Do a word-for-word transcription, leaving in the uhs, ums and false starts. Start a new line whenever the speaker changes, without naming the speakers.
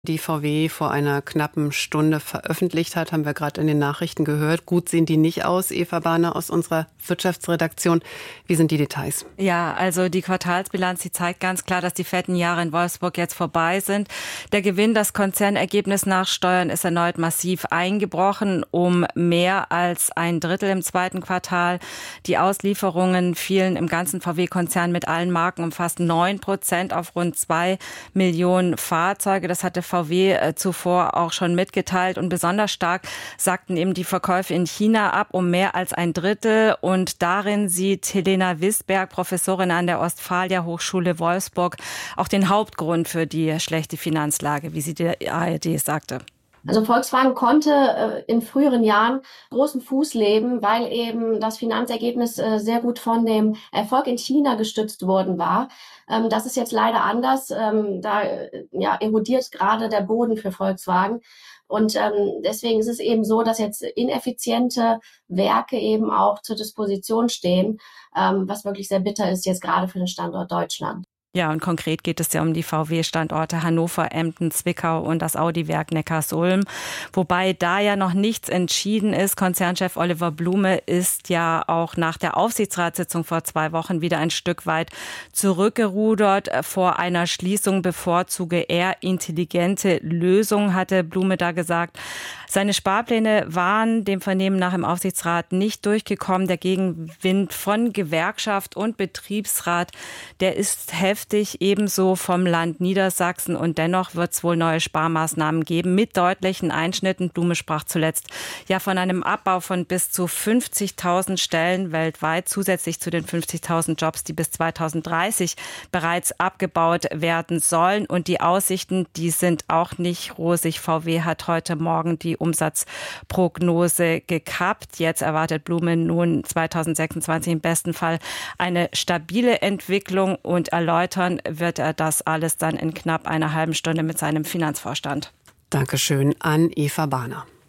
die V W vor einer knappen Stunde veröffentlicht hat, haben wir gerade in den Nachrichten gehört. Gut sehen die nicht aus. Eva Bahner aus unserer Wirtschaftsredaktion. Wie sind die Details?
Ja, also die Quartalsbilanz, die zeigt ganz klar, dass die fetten Jahre in Wolfsburg jetzt vorbei sind. Der Gewinn, das Konzernergebnis nach Steuern ist erneut massiv eingebrochen, um mehr als ein Drittel im zweiten Quartal. Die Auslieferungen fielen im ganzen V W-Konzern mit allen Marken um fast neun Prozent auf rund zwei Millionen Fahrzeuge. Das hatte V W zuvor auch schon mitgeteilt, und besonders stark sagten eben die Verkäufe in China ab, um mehr als ein Drittel, und darin sieht Helena Wisberg, Professorin an der Ostfalia Hochschule Wolfsburg, auch den Hauptgrund für die schlechte Finanzlage, wie sie der A R D sagte.
Also Volkswagen konnte äh, in früheren Jahren großen Fuß leben, weil eben das Finanzergebnis äh, sehr gut von dem Erfolg in China gestützt worden war. Ähm, das ist jetzt leider anders. Ähm, da äh, ja, erodiert gerade der Boden für Volkswagen. Und ähm, deswegen ist es eben so, dass jetzt ineffiziente Werke eben auch zur Disposition stehen, ähm, was wirklich sehr bitter ist jetzt gerade für den Standort Deutschland.
Ja, und konkret geht es ja um die V W-Standorte Hannover, Emden, Zwickau und das Audi-Werk Neckarsulm. Wobei da ja noch nichts entschieden ist. Konzernchef Oliver Blume ist ja auch nach der Aufsichtsratssitzung vor zwei Wochen wieder ein Stück weit zurückgerudert. Vor einer Schließung bevorzuge er intelligente Lösungen, hatte Blume da gesagt. Seine Sparpläne waren dem Vernehmen nach im Aufsichtsrat nicht durchgekommen. Der Gegenwind von Gewerkschaft und Betriebsrat, der ist heftig. Ebenso vom Land Niedersachsen, und dennoch wird es wohl neue Sparmaßnahmen geben mit deutlichen Einschnitten. Blume sprach zuletzt ja von einem Abbau von bis zu fünfzigtausend Stellen weltweit, zusätzlich zu den fünfzigtausend Jobs, die bis zweitausenddreißig bereits abgebaut werden sollen. Und die Aussichten, die sind auch nicht rosig. V W hat heute Morgen die Umsatzprognose gekappt. Jetzt erwartet Blume nun zweitausendsechsundzwanzig im besten Fall eine stabile Entwicklung, und erläutert wird er das alles dann in knapp einer halben Stunde mit seinem Finanzvorstand.
Dankeschön an Eva Bahner.